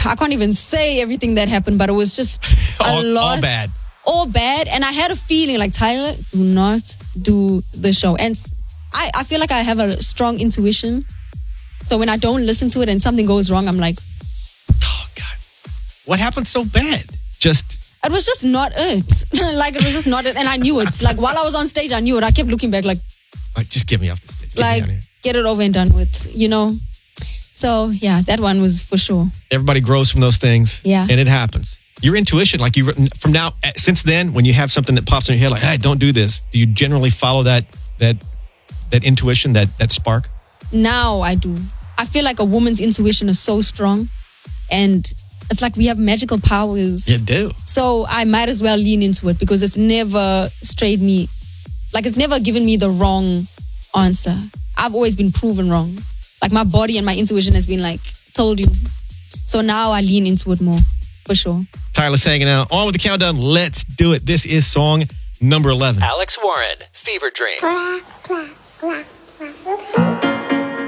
I can't even say everything that happened, but it was just a lot. All bad. All bad. And I had a feeling like, Tyler, do not do the show. And I feel like I have a strong intuition. So when I don't listen to it and something goes wrong, I'm like, oh, God. What happened so bad? It was just not it. Like, it was just not it. And I knew it. Like, while I was on stage, I knew it. I kept looking back like, just get me off the stage. Like, get it over and done with, you know? So, yeah, that one was for sure. Everybody grows from those things. Yeah. And it happens. Your intuition, like from now, since then, when you have something that pops in your head, like, hey, don't do this, do you generally follow that intuition, that spark? Now I do. I feel like a woman's intuition is so strong. And it's like we have magical powers. You do. So I might as well lean into it because it's never strayed me. Like, it's never given me the wrong answer. I've always been proven wrong. Like, my body and my intuition has been like, told you. So now I lean into it more, for sure. Tyler's hanging out. On with the countdown. Let's do it. This is song number 11. Alex Warren, Fever Dream. Clap, clap, clap.